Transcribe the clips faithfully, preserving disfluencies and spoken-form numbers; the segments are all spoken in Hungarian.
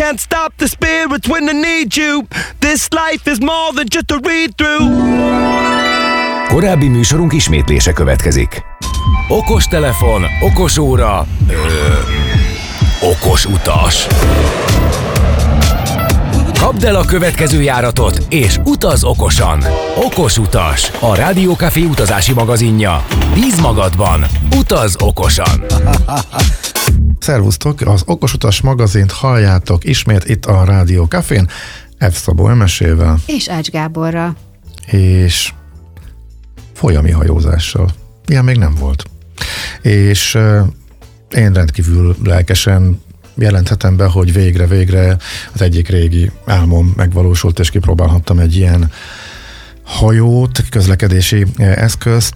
can't stop the spirits when I need you. This life is more than just a read-through. Korábbi műsorunk ismétlése következik. Okos telefon, okos óra, ö, okos utas. Kapd el a következő járatot, és utaz okosan. Okos utas, a Rádió Café utazási magazinja. Bíz magadban, utaz okosan. Szervusztok, az Okos Utas magazint halljátok ismét itt a Rádió Cafén, F. Szabó Emesével. És Ács Gáborral. És folyami hajózással. Ilyen még nem volt. És uh, én rendkívül lelkesen jelenthetem be, hogy végre-végre az egyik régi álmom megvalósult, és kipróbálhattam egy ilyen hajót, közlekedési eszközt,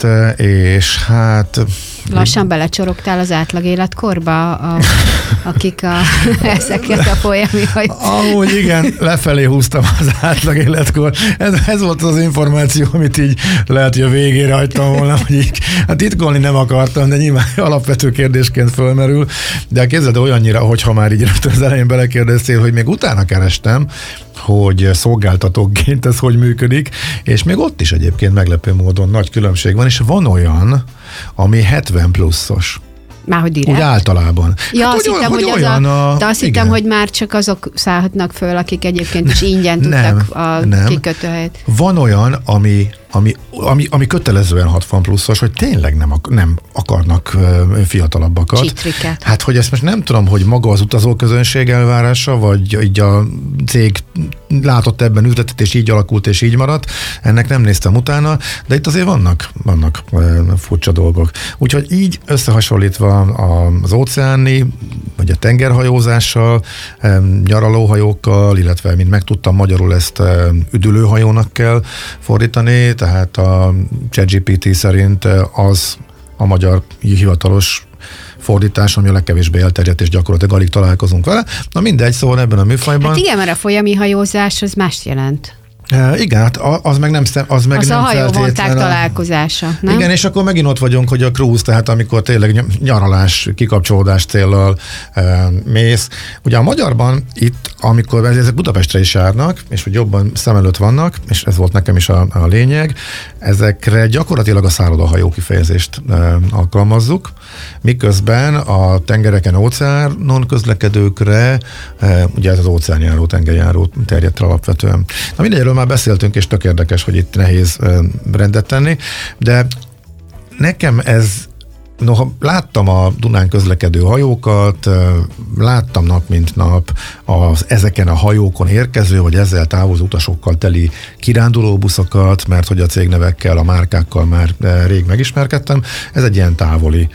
és hát... Lassan belecsorogtál az átlag életkorba, a, akik a, ezeket a folyami hajót... Amúgy igen, lefelé húztam az átlag életkor. Ez, ez volt az információ, amit így lehet, hogy a végére hagytam volna, hogy így, hát titkolni nem akartam, de nyilván alapvető kérdésként fölmerül. De képzeld, olyannyira, hogyha már így rögtön az elején belekérdeztél, hogy még utána kerestem, hogy szolgáltatóként ez hogy működik, és még ott is egyébként meglepő módon nagy különbség van, és van olyan, ami hetven pluszos. Már hogy direkt? Úgy általában. Ja, hát, azt hittem, hogy, hogy az a, a... De azt hittem, hogy már csak azok szállhatnak föl, akik egyébként is ingyen nem, tudtak a nem. kikötőhelyet. Van olyan, ami, ami, ami, ami kötelezően hatvan pluszos, hogy tényleg nem, nem akarnak fiatalabbakat. Csitriket. Hát, hogy ezt most nem tudom, hogy maga az utazóközönség elvárása, vagy így a cég látott ebben üzletet, és így alakult, és így maradt. Ennek nem néztem utána, de itt azért vannak, vannak furcsa dolgok. Úgyhogy így összehasonlítva az óceáni, vagy a tengerhajózással, nyaralóhajókkal, illetve, mint megtudtam, magyarul ezt üdülőhajónak kell fordítani, tehát a ChatGPT szerint az a magyar hivatalos fordítás, ami a legkevésbé elterjedt, és gyakorlatilag alig találkozunk vele. Na mindegy, szóval ebben a műfajban... Hát igen, mert a folyami hajózás az mást jelent. E, igen, hát az meg nem az meg az nem a hajóvonták a... találkozása, nem? Igen, és akkor megint ott vagyunk, hogy a cruise, tehát amikor tényleg nyaralás, kikapcsolódás céllal e, mész. Ugye a magyarban itt, amikor ezek Budapestre is járnak, és hogy jobban szem előtt vannak, és ez volt nekem is a, a lényeg, ezekre gyakorlatilag a szállodahajó kifejezést e, alkalmazzuk, miközben a tengereken, óceánon közlekedőkre, e, ugye ez az óceánjáró, tengerjáró terjedt alapvetően. Na mindegyről már beszéltünk, és tök érdekes, hogy itt nehéz rendet tenni, de nekem ez, noha láttam a Dunán közlekedő hajókat, láttam nap mint nap az ezeken a hajókon érkező, vagy ezzel távozó utasokkal teli kirándulóbuszokat, mert hogy a cégnevekkel, a márkákkal már rég megismerkedtem, ez egy ilyen távoli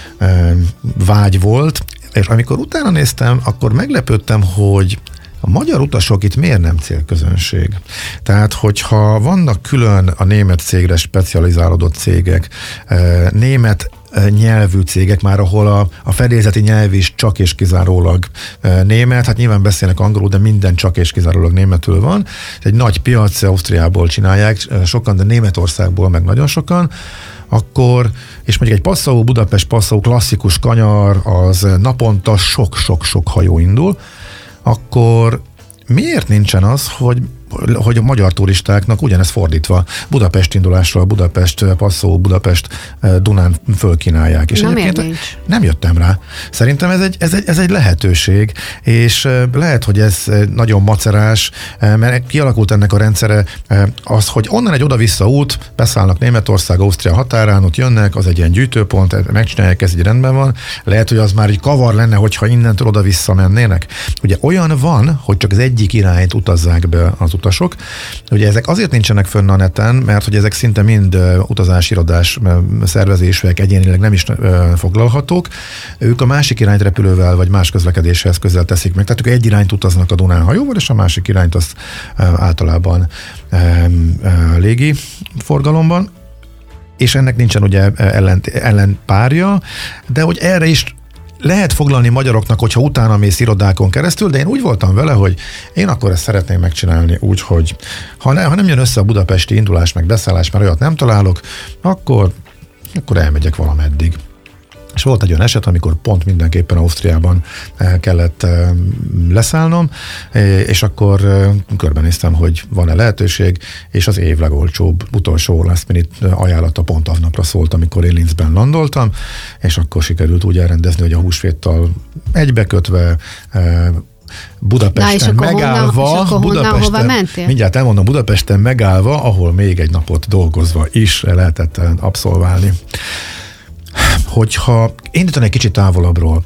vágy volt, és amikor utána néztem, akkor meglepődtem, hogy a magyar utasok itt miért nem célközönség? Tehát, hogyha vannak külön a német cégre specializálódott cégek, német nyelvű cégek már, ahol a, a fedélzeti nyelv is csak és kizárólag német, hát nyilván beszélnek angolul, de minden csak és kizárólag németül van. Egy nagy piac, Ausztriából csinálják sokan, de Németországból meg nagyon sokan, akkor, és mondjuk egy Passau, Budapest Passau klasszikus kanyar, az naponta sok-sok-sok hajó indul, akkor miért nincsen az, hogy, hogy a magyar turistáknak ugyanez fordítva Budapest indulásról, Budapest, Passau, Budapest, Dunán fölkínálják. És Na, egyébként nem jöttem rá. Szerintem ez egy, ez, egy, ez egy lehetőség, és lehet, hogy ez nagyon macerás, mert kialakult ennek a rendszere az, hogy onnan egy oda-vissza út, beszállnak Németország, Ausztria határán, ott jönnek, az egy ilyen gyűjtőpont, megcsinálják, ez így rendben van. Lehet, hogy az már egy kavar lenne, hogyha innentől oda-vissza mennének. Ugye olyan van, hogy csak az egyik irányt utazzák be az utasok. Ugye ezek azért nincsenek fönn a neten, mert hogy ezek szinte mind uh, utazási irodás uh, szervezésűek, egyénileg nem is uh, foglalhatók. Ők a másik irányt repülővel vagy más közlekedési eszközzel teszik meg. Tehát ők egy irányt utaznak a Dunán hajóval, és a másik irányt az uh, általában uh, uh, légi forgalomban. És ennek nincsen ugye ellen, ellenpárja, de hogy erre is lehet foglalni magyaroknak, hogyha utána mész irodákon keresztül, de én úgy voltam vele, hogy én akkor ezt szeretném megcsinálni úgy, hogy ha, ne, ha nem jön össze a budapesti indulás meg beszállás, mert olyat nem találok, akkor, akkor elmegyek valameddig. És volt egy olyan eset, amikor pont mindenképpen Ausztriában kellett leszállnom, és akkor körbenéztem, hogy van-e lehetőség, és az év legolcsóbb utolsó last minute ajánlata pont aznapra szólt, amikor én Linzben landoltam, és akkor sikerült úgy elrendezni, hogy a húsvéttal egybekötve Budapesten Na, megállva, honnan, Budapesten, mindjárt elmondom, Budapesten megállva, ahol még egy napot dolgozva is lehetett abszolválni. Hogyha indítan egy kicsit távolabbról,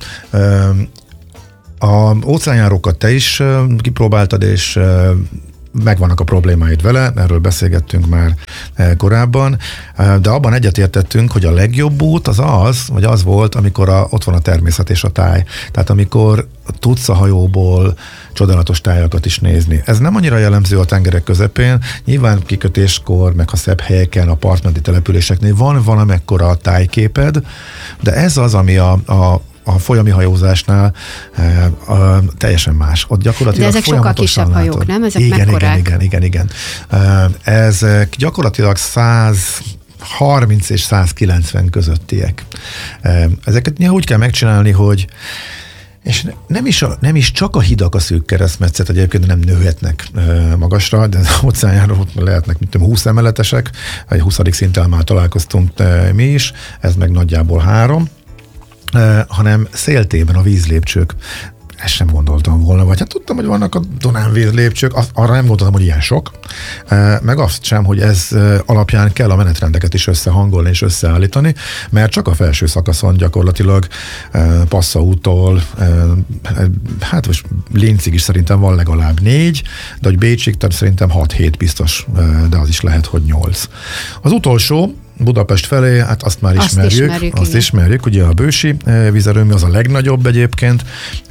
a óceánjárókat te is kipróbáltad, és megvannak a problémáid vele, erről beszélgettünk már korábban, de abban egyetértettünk, hogy a legjobb út az az, vagy az volt, amikor a, ott van a természet és a táj. Tehát amikor tudsz a hajóból csodálatos tájakat is nézni. Ez nem annyira jellemző a tengerek közepén, nyilván kikötéskor, meg a szebb helyeken, a partmenti településeknél van valamekkora a tájképed, de ez az, ami a, a a folyami hajózásnál e, e, teljesen más. Ott gyakorlatilag de ezek sokkal kisebb hajók, látod. Nem? Ezek igen, mekkorák? Igen, igen, igen, igen. E, ezek gyakorlatilag száz harminc és száz kilencven közöttiek. E, ezeket úgy kell megcsinálni, hogy és nem is, a, nem is csak a hidak a szűk keresztmetszet, egyébként nem nőhetnek e, magasra, de az óceánjáról lehetnek, mint tudom, húsz emeletesek, egy huszadik szinttel már találkoztunk e, mi is, ez meg nagyjából három, Uh, hanem széltében a vízlépcsők. Ezt sem gondoltam volna, vagy hát tudtam, hogy vannak a Dunán vízlépcsők, azt, arra nem gondoltam, hogy ilyen sok, uh, meg azt sem, hogy ez uh, alapján kell a menetrendeket is összehangolni és összeállítani, mert csak a felső szakaszon gyakorlatilag uh, Passauttól, uh, hát most Linzig is szerintem van legalább négy, de hogy Bécsig, tehát szerintem hat-hét biztos, uh, de az is lehet, hogy nyolc. Az utolsó, Budapest felé, hát azt már ismerjük, azt ismerjük, azt ismerjük ugye a Bősi vízerőmű az a legnagyobb egyébként,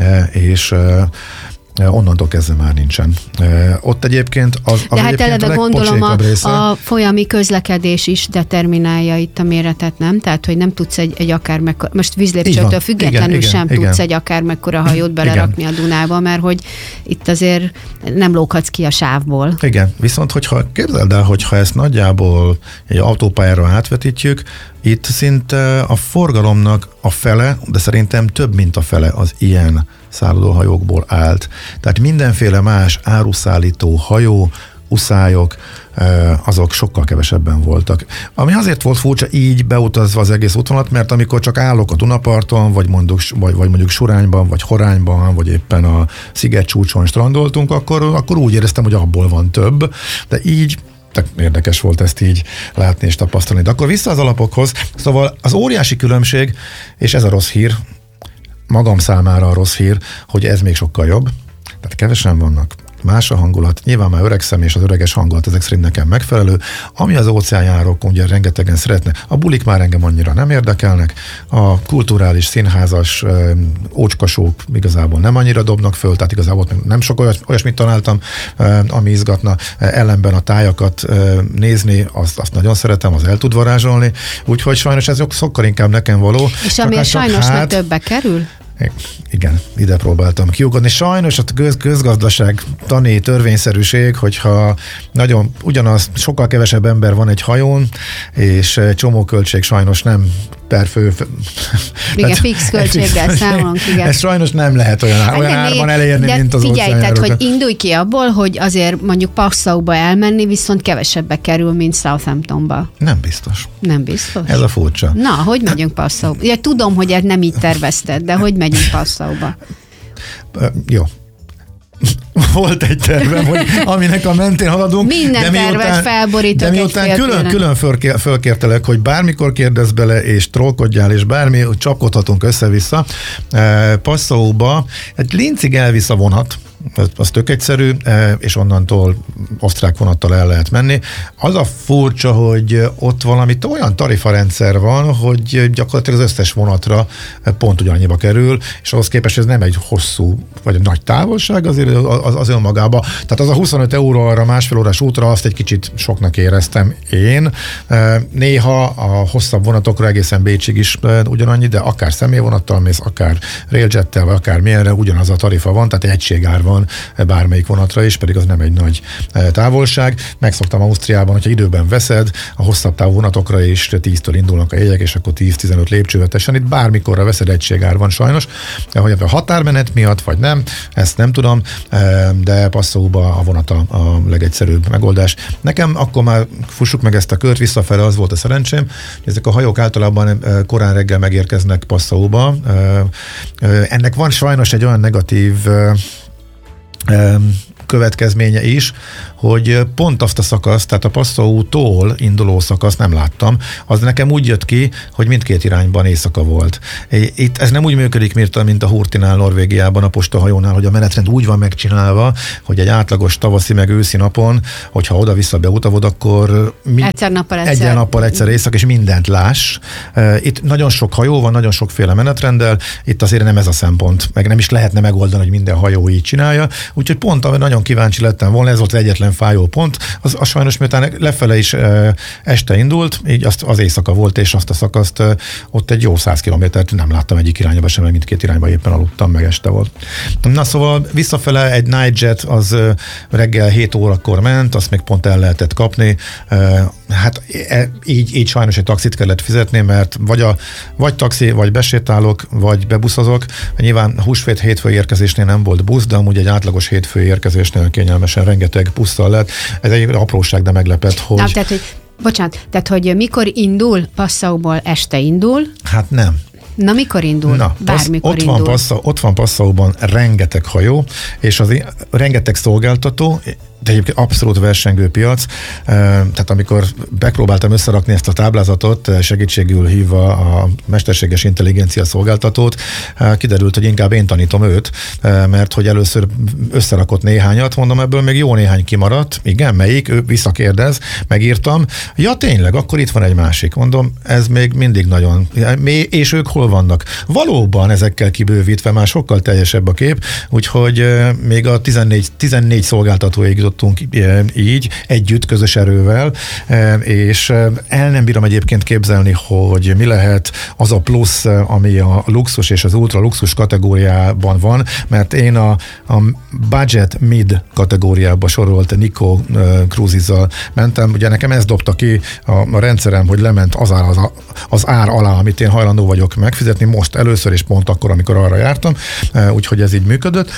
és onnantól kezdve már nincsen. Ott egyébként az, az de hát eleve gondolom a, része. a folyami közlekedés is determinálja itt a méretet, nem? Tehát, hogy nem tudsz egy, egy akár mekkora, most vízlépcsőtől függetlenül igen, sem igen, tudsz igen. egy akár mekkora hajót belerakni igen. a Dunába, mert hogy itt azért nem lóghatsz ki a sávból. Igen, viszont hogyha képzeld el, hogyha ezt nagyjából egy autópályára átvetítjük, itt szinte a forgalomnak a fele, de szerintem több, mint a fele az ilyen szállodóhajókból állt. Tehát mindenféle más áruszállító hajó, uszályok, azok sokkal kevesebben voltak. Ami azért volt furcsa így beutazva az egész útvonalat, mert amikor csak állok a Dunaparton, vagy mondjuk, vagy, vagy mondjuk Surányban, vagy Horányban, vagy éppen a szigetcsúcson strandoltunk, akkor, akkor úgy éreztem, hogy abból van több, de így érdekes volt ezt így látni és tapasztalni. De akkor vissza az alapokhoz. Szóval az óriási különbség, és ez a rossz hír, magam számára a rossz hír, hogy ez még sokkal jobb. Tehát kevesen vannak. Más a hangulat, nyilván már öregszem, és az öreges hangulat ezek szerint nekem megfelelő. Ami az óceánjárók, ugye rengetegen szeretne, a bulik már engem annyira nem érdekelnek, a kulturális, színházas ö, ócskasók igazából nem annyira dobnak föl, tehát igazából nem sok olyas, olyasmit találtam, ö, ami izgatna, ellenben a tájakat ö, nézni, azt, azt nagyon szeretem, az el tud varázsolni, úgyhogy sajnos ez sokkal inkább nekem való. És ami hát sajnos hát, többe kerül? Igen, ide próbáltam kiugodni. Sajnos a köz, közgazdaság tani törvényszerűség, hogyha nagyon ugyanaz, sokkal kevesebb ember van egy hajón, és csomó költség sajnos nem per fő. Igen, fix költséggel számolunk, igen. Ez sajnos nem lehet olyan, hát olyan árban elérni, de mint az figyelj, tehát, hogy indulj ki abból, hogy azért mondjuk Passauba elmenni, viszont kevesebbe kerül, mint Southamptonba. Nem biztos. Nem biztos? Ez a furcsa. Na, hogy megyünk Passauba? Ja, tudom, hogy ezt nem így tervezted, de hogy megyünk Passauba? Jó. Volt egy tervem, hogy aminek a mentén haladunk. Minden de miután, tervet felborítok. De miután külön, külön fölkértelek, hogy bármikor kérdezz bele, és trollkodjál, és bármi, csapkodhatunk össze-vissza. Passauba, egy Linzig elvisz a vonat, az tök egyszerű, és onnantól osztrák vonattal el lehet menni. Az a furcsa, hogy ott valami olyan tarifarendszer van, hogy gyakorlatilag az összes vonatra pont ugyannyiba kerül, és ahhoz képest ez nem egy hosszú, vagy egy nagy távolság azért az, az önmagába. Tehát az a huszonöt euró arra másfél órás útra, azt egy kicsit soknak éreztem én. Néha a hosszabb vonatokra egészen Bécsig is ugyanannyi, de akár személyvonattal mész, akár railjettel, vagy akár milyenre ugyanaz a tarifa van, tehát egy egységár van bármelyik vonatra is, pedig az nem egy nagy távolság. Megszoktam Ausztriában, hogyha időben veszed, a hosszabb távú vonatokra is tíztől indulnak a jegyek, és akkor tíz-tizenöt lépcsővetesen. Itt bármikorra veszed, egységár van sajnos. Hogy a határmenet miatt, vagy nem, ezt nem tudom, de Passauba a vonat a, a legegyszerűbb megoldás. Nekem akkor már fussuk meg ezt a kört, visszafele az volt a szerencsém, hogy ezek a hajók általában korán reggel megérkeznek Passauba. Ennek van sajnos egy olyan negatív következménye is, hogy pont azt a szakaszt, tehát a Passautól induló szakaszt nem láttam, az nekem úgy jött ki, hogy mindkét irányban éjszaka volt. Itt ez nem úgy működik, mint a Hurtinál, Norvégiában, a postahajónál, hogy a menetrend úgy van megcsinálva, hogy egy átlagos tavaszi meg őszi napon, hogyha oda-vissza beutavod, akkor mi, egyszer nappal egyszer. Egyen nappal egyszer éjszak, és mindent láss. Itt nagyon sok hajó van, nagyon sokféle menetrenddel, itt azért nem ez a szempont, meg nem is lehetne megoldani, hogy minden hajó így csinálja, úgyhogy pont, ahogy nagyon kíváncsi lettem volna, ez volt az egyetlen fájó pont, az, az sajnos miután lefele is e, este indult, így azt, az éjszaka volt, és azt a szakaszt e, ott egy jó száz kilométert nem láttam egyik irányba sem, mert mindkét irányba éppen aludtam, meg este volt. Na szóval visszafele egy Nightjet az e, reggel hét órakor ment, azt még pont el lehetett kapni, e, hát e, így, így sajnos egy taxit kellett fizetni, mert vagy, a, vagy taxi, vagy besétálok, vagy bebuszozok. Nyilván húsvét hétfő érkezésnél nem volt busz, de amúgy egy átlagos hétfő érkezésnél kényelmesen rengeteg busszal lett. Ez egy apróság, de meglepett, hogy... Na, tehát, hogy bocsánat, tehát, hogy mikor indul, Passauból este indul? Hát nem. Na, mikor indul? Na, Bármikor ott indul. Van Passau, ott van Passauban rengeteg hajó, és az rengeteg szolgáltató, de egyébként abszolút versengő piac, tehát amikor megpróbáltam összerakni ezt a táblázatot, segítségül hívva a mesterséges intelligencia szolgáltatót, kiderült, hogy inkább én tanítom őt, mert hogy először összerakott néhányat, mondom, ebből még jó néhány kimaradt, igen, melyik, ő visszakérdez, megírtam, ja tényleg, akkor itt van egy másik, mondom, ez még mindig nagyon, és ők hol vannak? Valóban ezekkel kibővítve már sokkal teljesebb a kép, úgyhogy még a tizennégy, tizennégy szolgáltatóig jutottunk így, együtt, közös erővel, és el nem bírom egyébként képzelni, hogy mi lehet az a plusz, ami a luxus és az ultra luxus kategóriában van, mert én a, a budget mid kategóriába sorolt Nico Cruises-zal mentem, ugye nekem ez dobta ki a, a rendszerem, hogy lement az ár, az, az ár alá, amit én hajlandó vagyok megfizetni, most először és pont akkor, amikor arra jártam, úgyhogy ez így működött.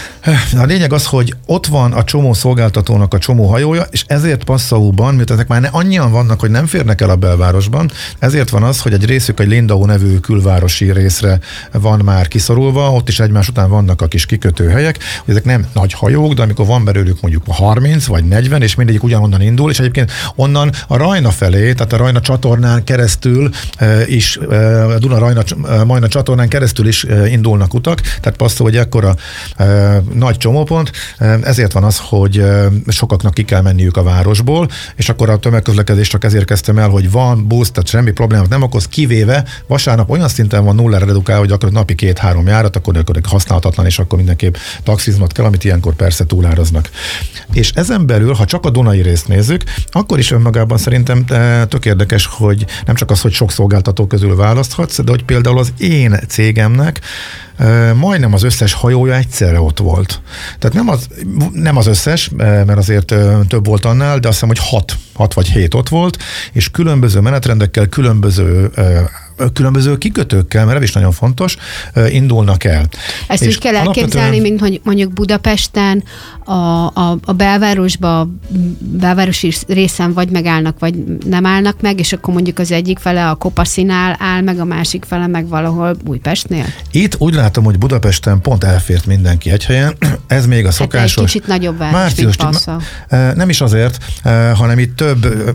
A lényeg az, hogy ott van a csomó szolgáltatónak a csomó hajója, és ezért Passauban, miután ezek már ne, annyian vannak, hogy nem férnek el a belvárosban, ezért van az, hogy egy részük egy Lindau nevű külvárosi részre van már kiszorulva, ott is egymás után vannak a kis kikötőhelyek, hogy ezek nem nagy hajók, de amikor van belőlük mondjuk harminc vagy negyven, és mindegyik ugyanonnan indul, és egyébként onnan a Rajna felé, tehát a Rajna csatornán keresztül e, is, e, a Duna-Rajna csatornán keresztül is e, indulnak utak, tehát Passau egy ekkora e, nagy csomópont, ezért van az, hogy sokaknak ki kell menniük a városból, és akkor a tömegközlekedés csak ezért kezdtem el, hogy van busz, tehát semmi problémát nem okoz, kivéve vasárnap olyan szinten van nullára redukálva, hogy akkor napi két-három járat, akkor, akkor használhatatlan, és akkor mindenképp taxiznot kell, amit ilyenkor persze túláraznak. És ezen belül, ha csak a Dunai részt nézzük, akkor is önmagában szerintem tök érdekes, hogy nem csak az, hogy sok szolgáltató közül választhatsz, de hogy például az én cégemnek majdnem az összes hajója egyszerre ott volt. Tehát nem az, nem az összes, mert azért több volt annál, de azt hiszem, hogy hat, hat vagy hét ott volt, és különböző menetrendekkel, különböző különböző kikötőkkel, mert ez is nagyon fontos, indulnak el. Ezt úgy kell elképzelni, mint hogy mondjuk Budapesten a, a, a belvárosba, belvárosi részen vagy megállnak, vagy nem állnak meg, és akkor mondjuk az egyik fele a Kopaszinál áll meg, a másik fele meg valahol Újpestnél? Itt úgy látom, hogy Budapesten pont elfért mindenki egy helyen. Ez még a szokásos. Hát egy kicsit nagyobb város, mint Passau. Nem is azért, hanem itt több...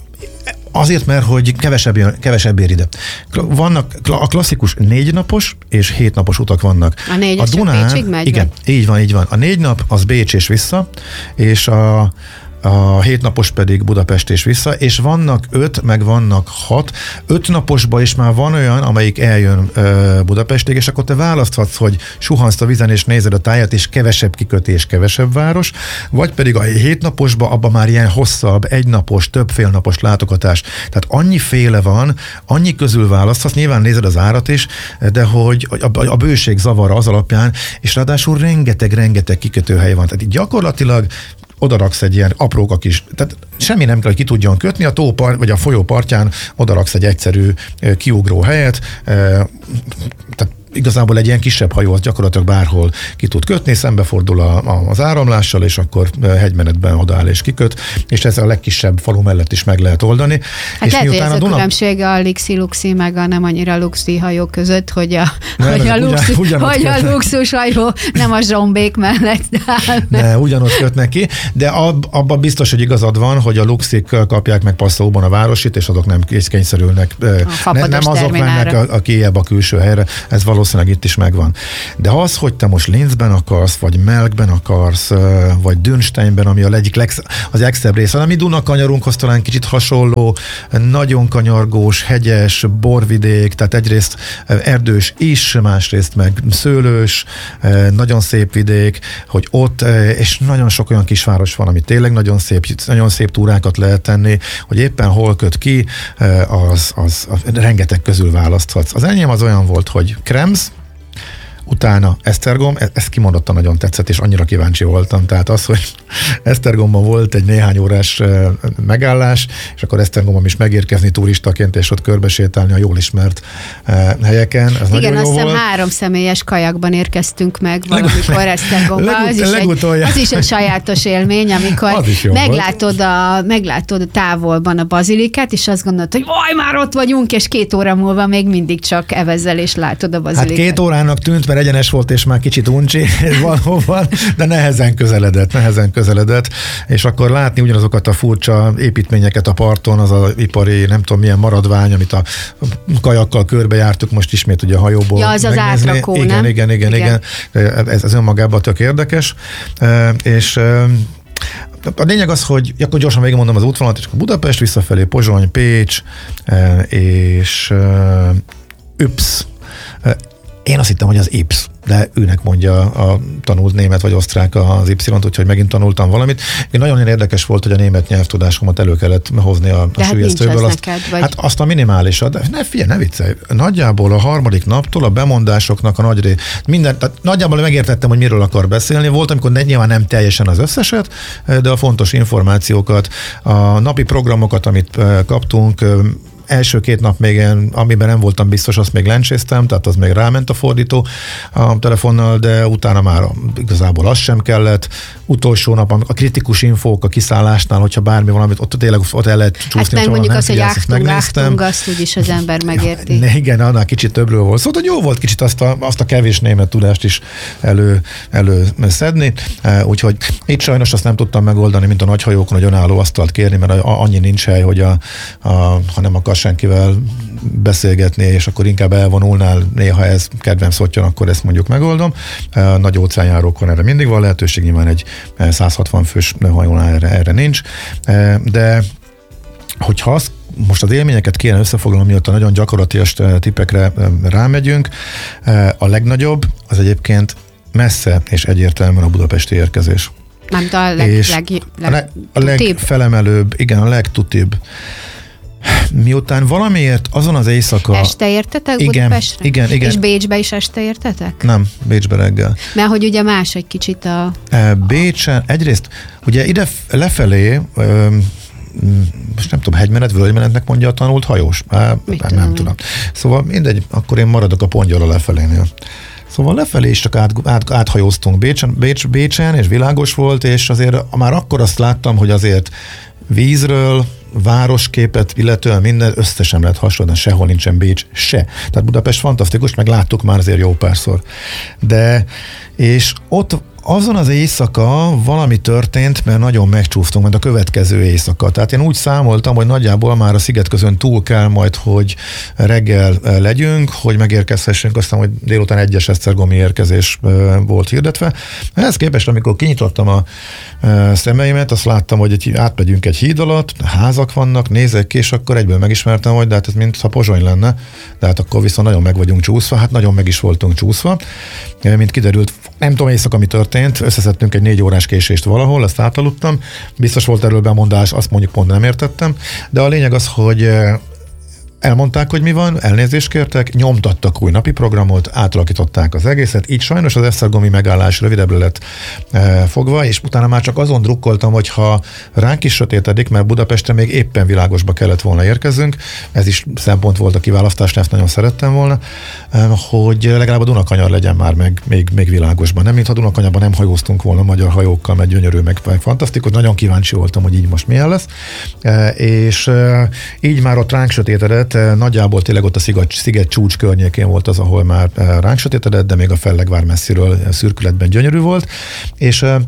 Azért, mert hogy kevesebb, kevesebb ér ide. Vannak a klasszikus négy napos és hét napos utak vannak. A négy a Dunán, Bécsig megy? Igen, így van, így van. A négy nap az Bécs és vissza, és a a hét napos pedig Budapest és vissza, és vannak öt, meg vannak hat. Öt naposban is már van olyan, amelyik eljön ö, Budapestig, és akkor te választhatsz, hogy suhansz a vízen és nézed a tájat, és kevesebb kikötés, kevesebb város, vagy pedig a hét naposban abban már ilyen hosszabb, egynapos, többfélnapos látogatás. Tehát annyi féle van, annyi közül választhatsz, nyilván nézed az árat is, de hogy a, a, a bőség zavara az alapján, és ráadásul rengeteg-rengeteg kikötőhely van. Tehát gyakorlatilag odaraksz egy ilyen apróka kis, tehát semmi nem kell, hogy ki tudjon kötni, a tópart, vagy a folyó partján odaraksz egy egyszerű kiugró helyet, tehát igazából egy ilyen kisebb hajó az gyakorlatilag bárhol ki tud kötni, szembefordul a, a, az áramlással, és akkor hegymenetben odaáll és kiköt, és ez a legkisebb falu mellett is meg lehet oldani. Hát és lehet, hogy ez a Duna... különbsége a Lixi-Luxi meg a nem annyira luxi hajó között, hogy a, ne, hogy a, luxus, ugyan, hogy a luxus hajó nem a zsombék mellett áll. Ne, ugyanott kötnek ki, de ab, abban biztos, hogy igazad van, hogy a luxik kapják meg passzóban a városit, és azok nem kényszerülnek. Ne, nem azok mennek a, a kijebb a külső helyre, ez valószínűleg itt is megvan. De az, hogy te most Linzben akarsz, vagy Melkben akarsz, vagy Dürnsteinben, ami a egyik legsz, az legszebb része, ami Dunakanyarunkhoz talán kicsit hasonló, nagyon kanyargós, hegyes, borvidék, tehát egyrészt erdős is, másrészt meg szőlős, nagyon szép vidék, hogy ott, és nagyon sok olyan kisváros van, ami tényleg nagyon szép, nagyon szép túrákat lehet tenni, hogy éppen hol köt ki, az, az, az rengeteg közül választhatsz. Az enyém az olyan volt, hogy Krems, utána Esztergom, ez kimondottan nagyon tetszett, és annyira kíváncsi voltam. Tehát az, hogy Esztergomban volt egy néhány órás megállás, és akkor Esztergomban is megérkezni turistaként, és ott körbesétálni a jól ismert helyeken. Ez igen, azt hiszem volt. három személyes kajakban érkeztünk meg valamikor Esztergomban. Az, is egy, az is egy sajátos élmény, amikor meglátod a, meglátod a távolban a bazilikát, és azt gondolod, hogy vaj, már ott vagyunk, és két óra múlva még mindig csak evezzel, és látod a bazilikát. Hát két órának tűnt, mert egyenes volt, és már kicsit uncsi valóban, de nehezen közeledett, nehezen közeledett, és akkor látni ugyanazokat a furcsa építményeket a parton, az az ipari, nem tudom milyen maradvány, amit a kajakkal körbejártuk, most ismét ugye a hajóból ja, az megnézni. Az átrakó, igen, nem? igen, igen, igen, igen. Ez, ez önmagában tök érdekes, és a lényeg az, hogy akkor gyorsan végigmondom az útvonalat, és Budapest visszafelé, Pozsony, Pécs, és Üps. Én azt hittem, hogy az Ips, de őnek mondja a tanult német vagy osztrák az Y-t, úgyhogy megint tanultam valamit. Én nagyon érdekes volt, hogy a német nyelvtudásomat elő kellett hozni a, a sülyeztőből. Azt, neked, vagy... Hát azt a minimálisat, de ne figyelj, ne viccelj. Nagyjából a harmadik naptól a bemondásoknak a nagy ré... minden, tehát nagyjából megértettem, hogy miről akar beszélni. Volt, amikor nyilván nem teljesen az összeset, de a fontos információkat, a napi programokat, amit kaptunk, első két nap még én, amiben nem voltam biztos, azt még lencséztem, tehát az még ráment a fordító a telefonnal, de utána már igazából az sem kellett. Utolsó nap, a kritikus infók a kiszállásnál, hogyha bármi valamit, ott tényleg ott el lehet csúszni. Hát meg mondjuk az, hogy Achtung, Achtung, azt úgyis az ember megérti. Ja, igen, annál kicsit többről volt. Szóval, hogy jó volt kicsit azt a, azt a kevés német tudást is elő, elő szedni, úgyhogy itt sajnos azt nem tudtam megoldani, mint a nagyhajókon, hogy önálló asztalt kérni, mert annyi nincs hely, hogy a, a, ha nem akar senkivel beszélgetni, és akkor inkább elvonulnál, néha ez kedvem szotjon, akkor ezt mondjuk megoldom. Nagy óceánjárókon erre mindig van lehetőség, nyilván egy száz hatvan fős hajónál erre, erre nincs, de hogyha azt most az élményeket kéne összefoglalni, miatt a nagyon gyakorlatias tippekre rámegyünk, a legnagyobb az egyébként messze és egyértelműen a budapesti érkezés. Nem, de a leg, és leg, leg, a, leg, a legfelemelőbb, igen, a legtutibb. Miután valamiért azon az éjszaka... Este értetek igen, Budapestre? Igen, igen. És Bécsbe is este értetek? Nem, Bécsbe reggel. Mert hogy ugye más egy kicsit a... Bécsen, egyrészt, ugye ide lefelé, most nem tudom, hegymenet, völgymenetnek mondja a tanult hajós? Nem, nem tudom. Szóval mindegy, akkor én maradok a Pongyal a lefelénél. Szóval lefelé is csak át, át, áthajóztunk Bécsen, Bécs, Bécsen, és világos volt, és azért már akkor azt láttam, hogy azért vízről, városképet, illetően minden összesen lehet hasonlítani, sehol nincsen Bécs, se. Tehát Budapest fantasztikus, meg láttuk már azért jó párszor. De, és ott azon az éjszaka valami történt, mert nagyon megcsúsztunk, mert a következő éjszaka. Tehát én úgy számoltam, hogy nagyjából már a Szigetközön túl kell majd, hogy reggel legyünk, hogy megérkezhessünk, aztán, hogy délután egyes esztergomi érkezés volt hirdetve. Ehhez képest, amikor kinyitottam a szemeimet, azt láttam, hogy egy, átmegyünk egy híd alatt, házak vannak, nézek ki, és akkor egyből megismertem, hogy de hát ez mintha Pozsony lenne, de hát akkor viszont nagyon meg vagyunk csúszva, hát nagyon meg is voltunk csúszva. Mint kiderült, nem tudom éjszaka mi történt, összeszedtünk egy négy órás késést valahol, azt átaludtam, biztos volt erről bemondás, azt mondjuk pont nem értettem, de a lényeg az, hogy elmondták, hogy mi van, elnézést kértek, nyomtattak új napi programot, átalakították az egészet, így sajnos az esztergomi megállás rövidebbre lett e, fogva, és utána már csak azon drukkoltam, hogy ha ránk is sötétedik, mert Budapestre még éppen világosba kellett volna érkezünk, ez is szempont volt a kiválasztásnál, ezt nagyon szerettem volna, e, hogy legalább a Dunakanyar legyen már meg még, még világosban. Nem, mintha Dunakanyarban nem hajóztunk volna magyar hajókkal, meg gyönyörű, meg, meg fantasztikus, nagyon kíváncsi voltam, hogy így most milyen lesz, e, és e, így már ott ránk sötétedett. Nagyjából tényleg ott a sziget, sziget csúcs környékén volt az, ahol már ránk sötétedett, de még a Fellegvár messziről szürkületben gyönyörű volt. És a,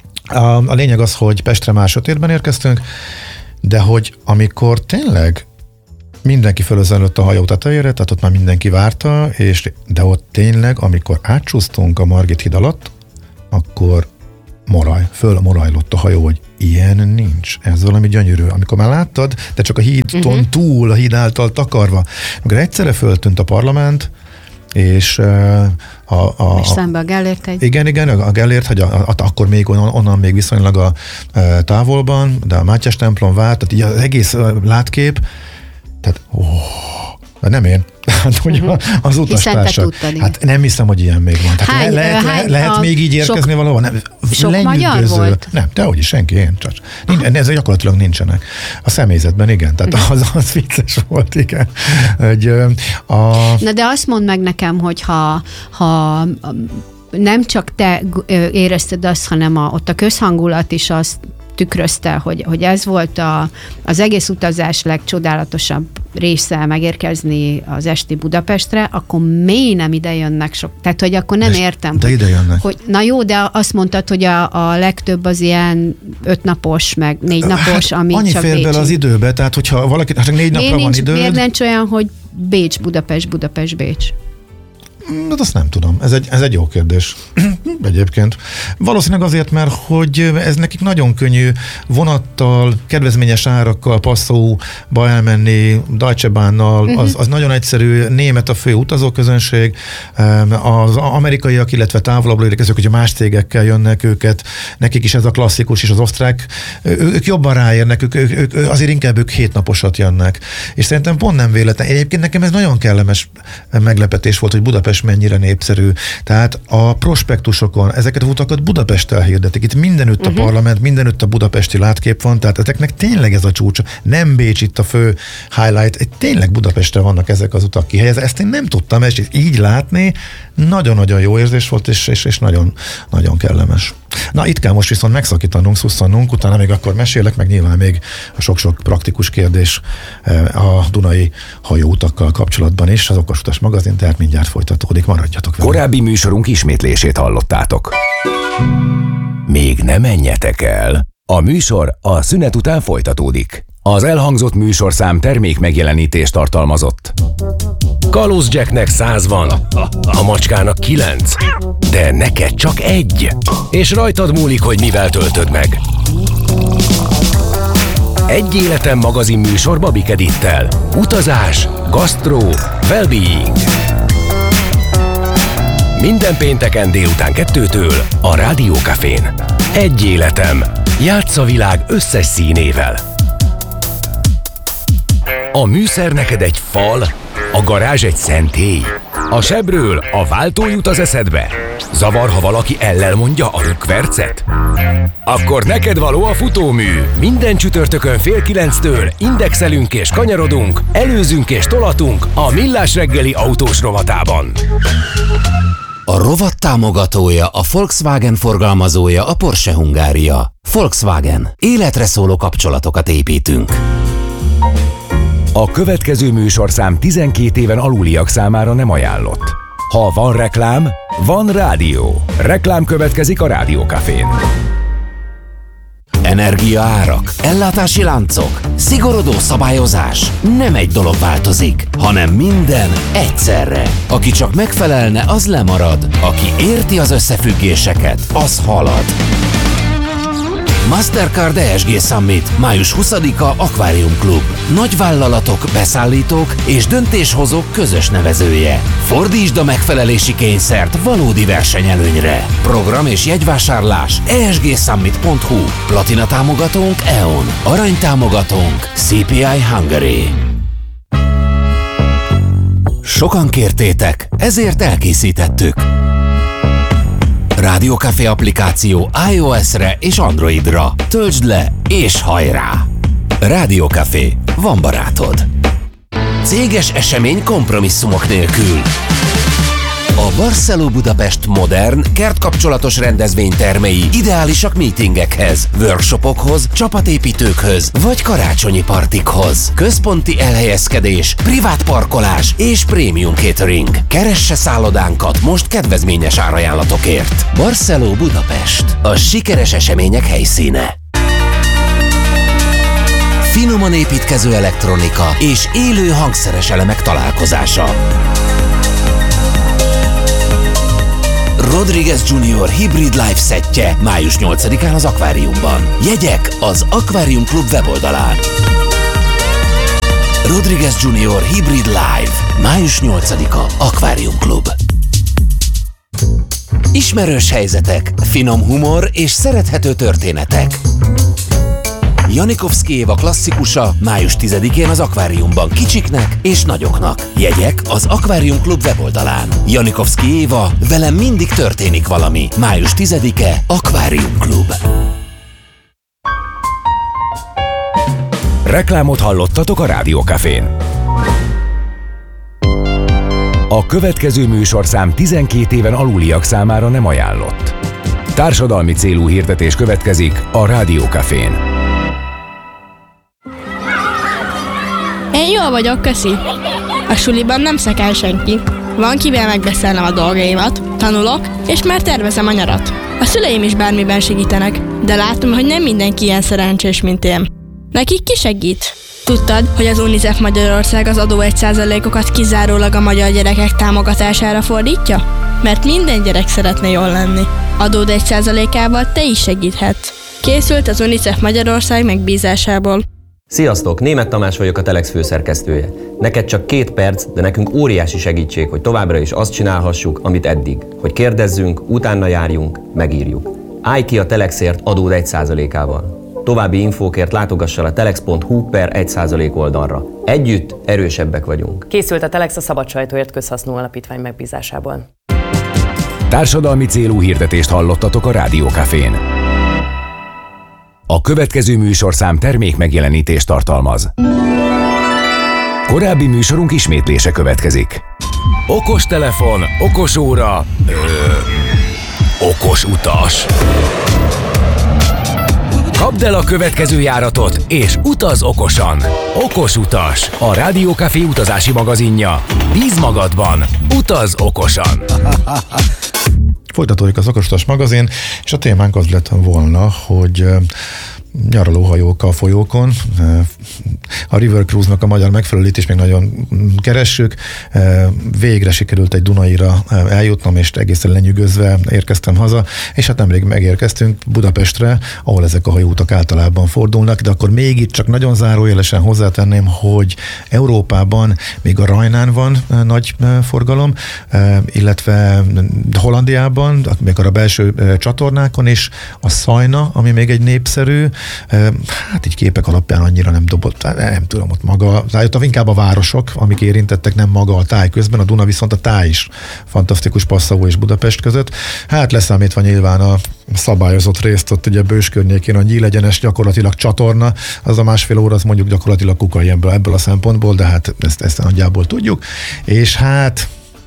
a lényeg az, hogy Pestre már sötétben érkeztünk, de hogy amikor tényleg mindenki fölözönlött a hajó tetejére, tehát ott már mindenki várta, és, de ott tényleg, amikor átcsúsztunk a Margit híd alatt, akkor moraj, fölmorajlott a hajó, hogy ilyen nincs. Ez valami gyönyörű. Amikor már láttad, de csak a hídon uh-huh. túl, a híd által takarva. Amikor egyszerre föltűnt a parlament, és uh, a, a, és szembe a Gellért egy. Igen, igen, a Gellért, hogy a, a, akkor még onnan, onnan még viszonylag a, a távolban, de a Mátyás templom várt, tehát így az egész látkép, tehát oh, de nem én. Hát, hogy uh-huh. az utastársak. Hát nem hiszem, hogy ilyen még van. Tehát hány, lehet, hány, lehet még így érkezni sok, valahol? Nem, sok magyar volt? Nem, dehogy is, senki, én csak. Ezek gyakorlatilag nincsenek. A személyzetben igen, tehát uh-huh. az, az vicces volt, igen. Hogy, a... Na de azt mondd meg nekem, hogy ha, ha nem csak te érezted azt, hanem a, ott a közhangulat is azt tükrözte, hogy, hogy ez volt a, az egész utazás legcsodálatosabb része megérkezni az esti Budapestre, akkor miért nem ide jönnek sok? Tehát, hogy akkor nem de, értem. De ide jönnek. Hogy, na jó, de azt mondtad, hogy a, a legtöbb az ilyen ötnapos, meg négy napos, hát, ami annyi csak fér bele az időbe, tehát hogyha valaki, hát csak négy napra nincs, van időd. Miért nincs olyan, hogy Bécs, Budapest, Budapest, Bécs? Hát azt nem tudom. Ez egy, ez egy jó kérdés. Egyébként. Valószínűleg azért, mert hogy ez nekik nagyon könnyű vonattal, kedvezményes árakkal, Passzóba elmenni, Deutsche Bahnnal, uh-huh. az, az nagyon egyszerű, német a fő utazóközönség, az amerikaiak, illetve távolabbról érkezők, hogyha más cégekkel jönnek őket, nekik is ez a klasszikus, és az osztrák, ők jobban ráérnek, ők, ők, ők, azért inkább ők hétnaposat jönnek. És szerintem pont nem véletlen. Egyébként nekem ez nagyon kellemes meglepetés volt, hogy Budapest mennyire népszerű. Tehát a prospektusokon ezeket a utakat Budapesttel hirdetik. Itt mindenütt uh-huh. a parlament, mindenütt a budapesti látkép van, tehát ezeknek tényleg ez a csúcs. Nem Bécs itt a fő highlight, tényleg Budapestre vannak ezek az utak kihelyezve. Ezt én nem tudtam, és így látni nagyon-nagyon jó érzés volt, és, és, és nagyon, nagyon kellemes. Na, itt kell most viszont megszakítanunk, szusszannunk, utána még akkor mesélek, meg nyilván még a sok-sok praktikus kérdés a Dunai hajóutakkal kapcsolatban is, az Okos Utas magazin, tehát mindjárt folytatódik, maradjatok vele. Korábbi műsorunk ismétlését hallottátok. Még ne menjetek el! A műsor a szünet után folytatódik. Az elhangzott műsorszám termék megjelenítést tartalmazott. Kalóz Jacknek száz van, a macskának kilenc, de neked csak egy. És rajtad múlik, hogy mivel töltöd meg. Egy életem magazin műsor Babik Edittel. Utazás, gasztró, well-being. Minden pénteken délután kettőtől a Rádió Cafén. Egy életem. Játsz a világ összes színével. A műszer neked egy fal, a garázs egy szentély. A sebről a váltó jut az eszedbe. Zavar, ha valaki ellel mondja a rökkvercet? Akkor neked való a futómű. Minden csütörtökön fél kilenctől indexelünk és kanyarodunk, előzünk és tolatunk a Millás reggeli autós rovatában. A rovat támogatója, a Volkswagen forgalmazója, a Porsche Hungária. Volkswagen. Életre szóló kapcsolatokat építünk. A következő műsorszám tizenkét éven aluliak számára nem ajánlott. Ha van reklám, van rádió. Reklám következik a Rádió Cafén. Energiaárak, ellátási láncok, szigorodó szabályozás. Nem egy dolog változik, hanem minden egyszerre. Aki csak megfelelne, az lemarad. Aki érti az összefüggéseket, az halad. Mastercard e es gé Summit, május huszadika, Aquarium Club. Nagyvállalatok, beszállítók és döntéshozók közös nevezője. Fordítsd a megfelelési kényszert valódi versenyelőnyre. Program és jegyvásárlás e es gé summit pont hu. Platina támogatónk é o en. Arany támogatónk cé pé i Hungary. Sokan kértétek, ezért elkészítettük. Rádió Café applikáció iOS-re és Androidra. Töltsd le és hajrá! Rádió Café, van barátod. Céges esemény kompromisszumok nélkül. A Barceló Budapest modern, kertkapcsolatos rendezvénytermei ideálisak meetingekhez, workshopokhoz, csapatépítőkhöz vagy karácsonyi partikhoz. Központi elhelyezkedés, privát parkolás és prémium catering. Keresse szállodánkat most kedvezményes árajánlatokért. Barceló Budapest, a sikeres események helyszíne. Finoman építkező elektronika és élő hangszeres elemek találkozása. Rodriguez junior Hybrid Live szettje május nyolcadikán az Akváriumban. Jegyek az Aquarium Club weboldalán. Rodriguez junior Hybrid Live. május nyolcadika, Aquarium Club. Ismerős helyzetek, finom humor és szerethető történetek. Janikovszky Éva klasszikusa május tizedikén az Akváriumban kicsiknek és nagyoknak. Jegyek az Aquarium Club weboldalán. Janikovszky Éva, velem mindig történik valami. május tizedike, Aquarium Club. Reklámot hallottatok a Rádió Cafén. A következő műsorszám tizenkét éven aluliak számára nem ajánlott. Társadalmi célú hirdetés következik a Rádió Cafén. Én jól vagyok, köszi. A suliban nem szekál senki. Van kivel megbeszélnem a dolgaimat, tanulok, és már tervezem a nyarat. A szüleim is bármiben segítenek, de látom, hogy nem mindenki ilyen szerencsés, mint én. Nekik ki segít? Tudtad, hogy az UNICEF Magyarország az adó egy százalékokat kizárólag a magyar gyerekek támogatására fordítja? Mert minden gyerek szeretne jól lenni. Adód egy százalékával te is segíthetsz. Készült az UNICEF Magyarország megbízásából. Sziasztok! Németh Tamás vagyok, a Telex főszerkesztője. Neked csak két perc, de nekünk óriási segítség, hogy továbbra is azt csinálhassuk, amit eddig. Hogy kérdezzünk, utána járjunk, megírjuk. Állj ki a Telexért adód egy százalékával. További infókért látogass el a telex pont hu per egy százalék oldalra. Együtt erősebbek vagyunk. Készült a Telex a Szabad Sajtóért Közhasznú Alapítvány megbízásából. Társadalmi célú hirdetést hallottatok a Rádió Cafén. A következő műsorszám termék megjelenítést tartalmaz. Korábbi műsorunk ismétlése következik. Okos telefon, okos óra, ö, okos utas. Kapd el a következő járatot, és utaz okosan. Okos utas, a Rádió Café utazási magazinja. Bíz magadban, utaz okosan. Folytatódik az Okosutas magazin, és a témánk az lett volna, hogy nyaralóhajók a folyókon. A River Cruise-nak a magyar megfelelőt is még nagyon keressük. Végre sikerült egy Dunaira eljutnom, és egészen lenyűgözve érkeztem haza, és hát nemrég megérkeztünk Budapestre, ahol ezek a hajóutak általában fordulnak, de akkor még itt csak nagyon zárójelesen hozzátenném, hogy Európában még a Rajnán van nagy forgalom, illetve Hollandiában, még a belső csatornákon is, a Szajna, ami még egy népszerű, hát így képek alapján annyira nem dobott, nem tudom, ott maga, rájöttem inkább a városok, amik érintettek, nem maga a táj közben, a Duna viszont a táj is fantasztikus Passau és Budapest között. Hát leszámítva nyilván a szabályozott részt ott ugye Bős környékén a nyílegyenes gyakorlatilag csatorna, az a másfél óra, az mondjuk gyakorlatilag kukai ebből, ebből a szempontból, de hát ezt, ezt nagyjából tudjuk. És hát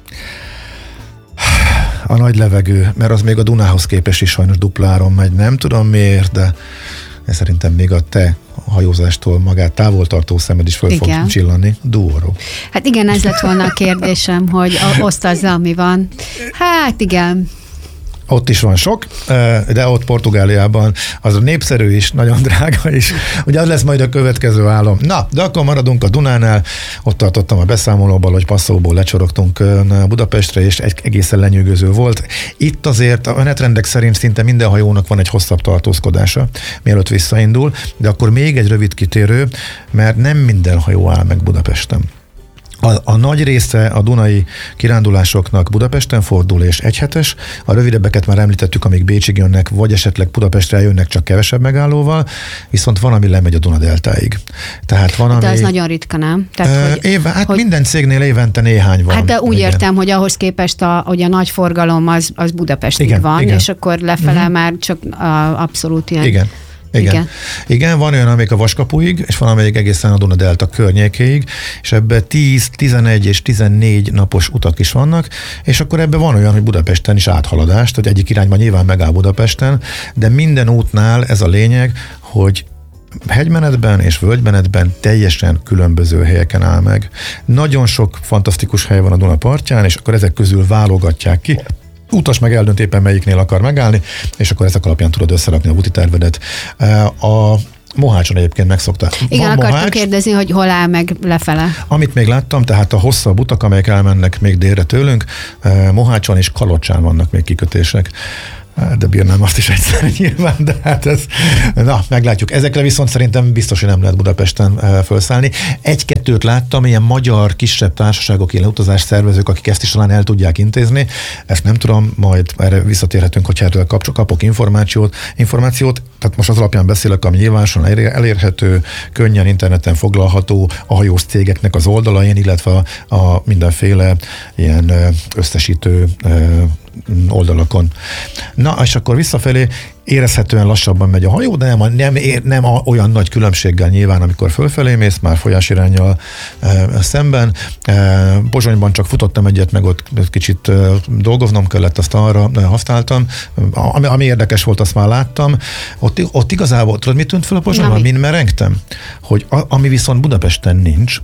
a nagy levegő, mert az még a Dunához képest is sajnos dupláron megy, nem tudom miért, de szerintem még a te hajózástól magát távol tartó szemed is föl igen. fog csillanni. Duoro. Hát igen, ez lett volna a kérdésem, hogy osztazza, ami van. Hát igen. Ott is van sok, de ott Portugáliában az népszerű is, nagyon drága is. Ugye az lesz majd a következő álom. Na, de akkor maradunk a Dunánál. Ott tartottam a beszámolóban, hogy Passzóból lecsorogtunk Budapestre, és egy egészen lenyűgöző volt. Itt azért a menetrendek szerint szinte minden hajónak van egy hosszabb tartózkodása, mielőtt visszaindul, de akkor még egy rövid kitérő, mert nem minden hajó áll meg Budapesten. A, a nagy része a dunai kirándulásoknak Budapesten fordul és egyhetes, a rövidebbeket már említettük, amíg Bécsig jönnek, vagy esetleg Budapestre jönnek csak kevesebb megállóval, viszont van, ami lemegy a Duna-deltáig. Tehát van, de ami... az nagyon ritka, nem? Tehát, hogy, éve, hát hogy... minden cégnél évente néhány van. Hát de úgy igen. értem, hogy ahhoz képest a, hogy a nagy forgalom az, az Budapestig igen, van, igen. és akkor lefele uh-huh. már csak a, abszolút ilyen... Igen. Igen. Igen. Igen, van olyan, amelyik a Vaskapuig, és van, amelyik egészen a Duna-delta környékéig, és ebben tíz, tizenegy és tizennégy napos utak is vannak, és akkor ebben van olyan, hogy Budapesten is áthaladás, tehát egyik irányban nyilván megáll Budapesten, de minden útnál ez a lényeg, hogy hegymenetben és völgymenetben teljesen különböző helyeken áll meg. Nagyon sok fantasztikus hely van a Duna partján, és akkor ezek közül válogatják ki. Utas meg eldönt éppen melyiknél akar megállni, és akkor ezek alapján tudod összerakni a úti tervedet. A Mohácson egyébként megszokta. Igen, van akartam Mohács, kérdezni, hogy hol áll meg lefele. Amit még láttam, tehát a hosszabb utak, amelyek elmennek még délre tőlünk, Mohácson és Kalocsán vannak még kikötések. De bírnám azt is egyszer nyilván, de hát ez, na, meglátjuk. Ezekre viszont szerintem biztos, hogy nem lehet Budapesten felszállni. Egy-kettőt láttam, ilyen magyar kisebb társaságok, ilyen utazás szervezők, akik ezt is talán el tudják intézni. Ezt nem tudom, majd erre visszatérhetünk, hogyha erről kapok információt. információt. Tehát most az alapján beszélek, ami nyilvánosan elérhető, könnyen interneten foglalható a hajós cégeknek az oldalain, illetve a, a mindenféle ilyen összesítő oldalakon. Na, és akkor visszafelé érezhetően lassabban megy a hajó, de nem, nem, nem olyan nagy különbséggel nyilván, amikor fölfelé mész, már folyásiránnyal e, szemben. E, Pozsonyban csak futottam egyet, meg ott kicsit e, dolgoznom kellett, azt arra e, használtam. Ami, ami érdekes volt, azt már láttam. Ott, ott igazából, tudod, mit tűnt fel a Pozsonyban? Mind merengtem? Hogy a, ami viszont Budapesten nincs,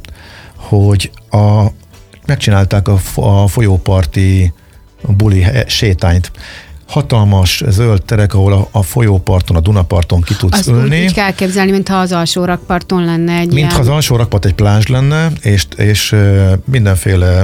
hogy a, megcsinálták a, a folyóparti buli sétányt. Hatalmas zöld terek, ahol a, a folyóparton, a Dunaparton ki tudsz azt ülni. Azt úgy kell képzelni, mintha az alsó rakparton lenne egy Mintha az alsó rakpart egy plázs lenne, és, és mindenféle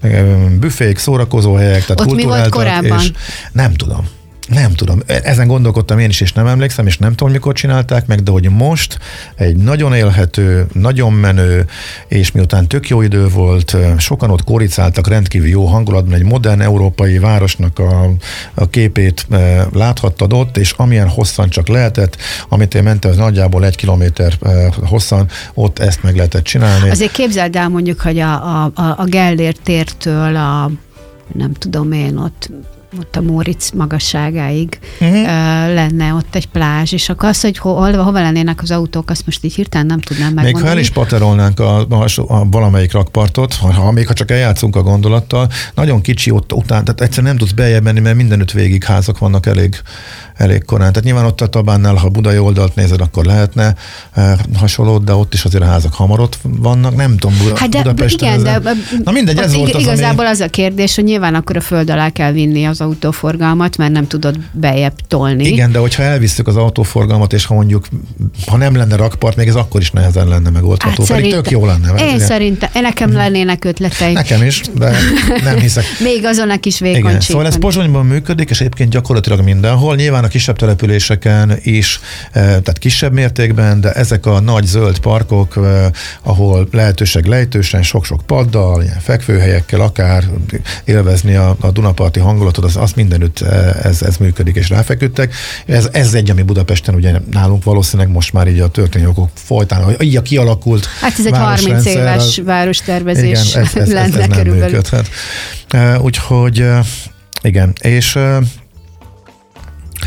büfék, szórakozóhelyek, tehát ott mi volt korábban? És nem tudom. Nem tudom. Ezen gondolkodtam én is, és nem emlékszem, és nem tudom, mikor csinálták meg, de hogy most egy nagyon élhető, nagyon menő, és miután tök jó idő volt, sokan ott koricáltak rendkívül jó hangulatban, egy modern európai városnak a, a képét e, láthattad ott, és amilyen hosszan csak lehetett, amit én mentem, az nagyjából egy kilométer e, hosszan, ott ezt meg lehetett csinálni. Azért képzeld el mondjuk, hogy a, a, a Gellért tértől a, nem tudom én, ott ott a Móricz magasságáig uh-huh. uh, lenne ott egy plázs, és akkor az, hogy hol, hova lennének az autók, azt most így hirtelen nem tudnám megmondani. Még ha el is paterolnánk a, a, a valamelyik rakpartot, ha, ha még ha csak eljátszunk a gondolattal, nagyon kicsi ott után, tehát egyszerűen nem tudsz beljebb menni, mert mindenütt végig házak vannak elég, elég korán. Tehát nyilván ott a Tabánnál, ha budai oldalt nézed, akkor lehetne eh, hasonló, de ott is azért a házak hamar ott vannak, nem tudom, hát de, Budapesten. Igen, de, na mindegy, ez volt az, igazából ami... az a kérdés, hogy nyilván akkor a föld alá kell vinni az autóforgalmat, mert nem tudod beljebb tolni. Igen, de hogyha elviszük az autóforgalmat, és ha mondjuk, ha nem lenne rakpart, még ez akkor is nehezen lenne megoldható, hát pedig tök jó lenne. Én szerintem, nekem lennének ötleteim. Nekem is, de nem hiszek. Még azonak is vékonység. Igen, szóval ez Pozsonyban működik, és egyébként gyakorlatilag mindenhol, nyilván a kisebb településeken is, tehát kisebb mértékben, de ezek a nagy zöld parkok, ahol lehetőség lejtősen, sok-sok paddal, ilyen fekvőhelyekkel, akár élvezni a, a Dunaparti hangulatot, az, az mindenütt ez, ez működik, és ráfeküdtek. Ez, ez egy, ami Budapesten ugye nálunk valószínűleg most már így a történelmi okok folytán, hogy így a kialakult hát ez egy harminc éves várostervezés igen, ez, ez, lenne ez, ez körülbelül. Működhet. Úgyhogy igen, és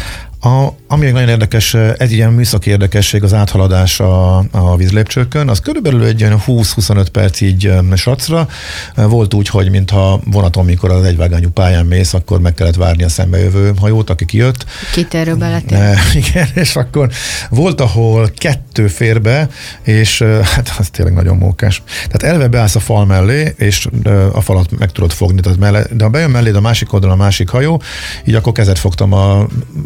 A, ami még nagyon érdekes, ez ilyen műszaki érdekesség, az áthaladás a, a vízlépcsőkön, az körülbelül egy olyan húsz-huszonöt perc így sracra. Volt úgy, hogy mintha vonaton, mikor az egyvágányú pályán mész, akkor meg kellett várni a szembejövő hajót, aki kijött. Kitérő beletér. Igen, és akkor volt, ahol kettő fér be, és hát az tényleg nagyon mókás. Tehát elve beállsz a fal mellé, és a falat meg tudod fogni, tehát mellé, de ha bejön melléd a másik oldalon a másik hajó, így akkor kezet fogtam a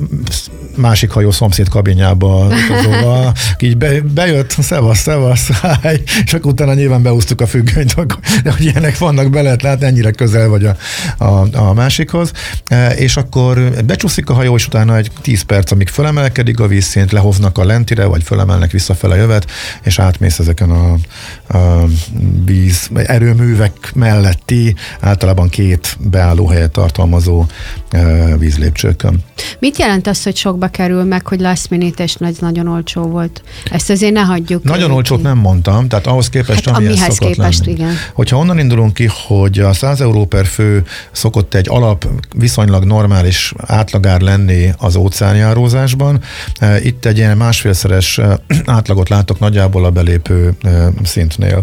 másik hajó szomszéd kabinjába, utazóval, így be, bejött, szevasz, szevasz, háj, és akkor utána nyilván beúztuk a függönyt, de hogy ilyenek vannak, be lehet látni, ennyire közel vagy a, a, a másikhoz, és akkor becsúszik a hajó, és utána egy tíz perc, amíg fölemelkedik a vízszint, lehoznak a lentire, vagy fölemelnek visszafele jövet, és átmész ezeken a, a víz erőművek melletti, általában két beállóhelyet tartalmazó vízlépcsőkön. Mit jelent az, hogy sokba kerül meg, hogy last minute és nagy, nagyon olcsó volt? Ezt azért ne hagyjuk. Nagyon olcsót nem mondtam, tehát ahhoz képest, hát, amihez amihez szokott képest, lenni. Igen. Hogyha onnan indulunk ki, hogy a száz euró per fő szokott egy alap, viszonylag normális átlagár lenni az óceánjárózásban, itt egy ilyen másfélszeres átlagot látok nagyjából a belépő szintnél.